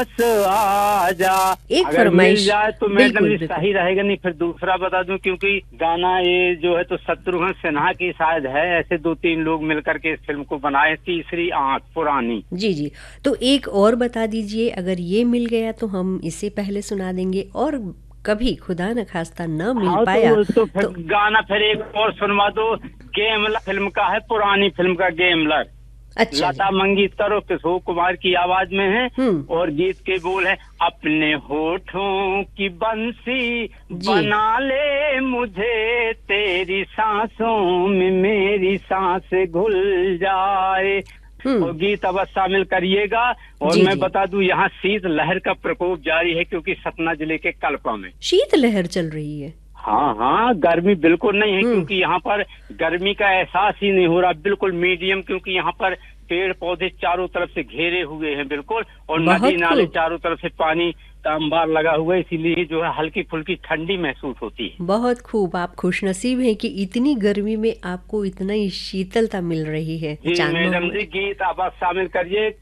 आजा। एक अगर मिल फरमाइश। जाए तो मैडम बिल्कुल ये बिल्कुल। सही रहेगा, नहीं फिर दूसरा बता दूं, क्योंकि गाना ये जो है तो शत्रुघ्न सिन्हा की शायद है, ऐसे 2-3 लोग मिलकर के इस फिल्म को बनाए, तीसरी आंख पुरानी। जी जी। तो एक और बता दीजिए, अगर ये मिल गया तो हम इसे पहले सुना देंगे, और कभी खुदा न खास्ता न मिल हाँ पाया तो फिर तो। गाना फिर एक और सुनवा दो। गेमलर फिल्म का है, पुरानी फिल्म का गेमलर। अच्छा लता जी। मंगेशकर और किशोर कुमार की आवाज में है, हम्म। और गीत के बोल है, अपने होठों की बंसी जी। बना ले मुझे, तेरी सांसों में मेरी सांसें घुल जाए। और हम्म। गीत अवश्य शामिल करिएगा। और जी मैं जी। बता दूं, यहाँ शीत लहर का प्रकोप जारी है, क्योंकि सतना जिले के कल्पा में। शीतलहर चल रही है। हाँ हाँ, गर्मी बिल्कुल नहीं है, हम्म। क्योंकि यहाँ पर गर्मी का एहसास ही नहीं हो रहा, बिल्कुल मीडियम, क्योंकि यहाँ पर पेड़ पौधे चारों तरफ से घेरे हुए हैं बिल्कुल, और नदी बहुत नाले खूब। चारों तरफ से पानी का अंबार लगा हुआ है, इसीलिए जो है हल्की फुल्की ठंडी महसूस होती है। बहुत खूब, आप खुशनसीब हैं कि इतनी गर्मी में आपको इतना ही शीतलता मिल रही है जी चांदनों मैडम में। जी, गीत आप शामिल करिए।